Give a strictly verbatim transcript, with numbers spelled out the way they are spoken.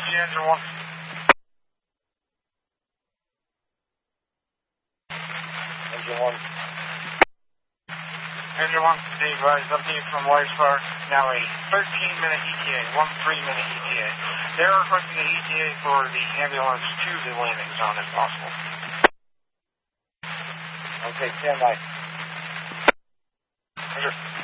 Engine one. Engine one. Engine one, be advised, update from Whitespark, now a thirteen minute E T A, one three minute E T A. They're requesting an E T A for the ambulance to the landing zone if possible. Okay, stand by. Roger.